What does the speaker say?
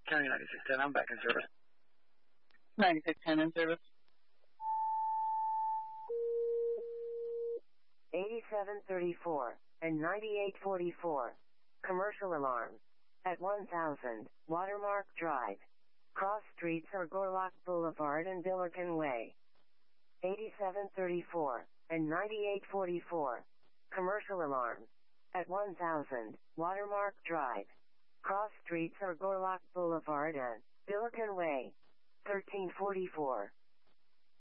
County 9610, I'm back in service. 9610 in service. 8734 and 9844. Commercial alarm. At 1000 Watermark Drive. Cross Streets or Gorlock Boulevard and Billiken Way. 8734 and 9844. Commercial alarm. At 1000 Watermark Drive. Cross Streets or Gorlock Boulevard and Billiken Way. 1344.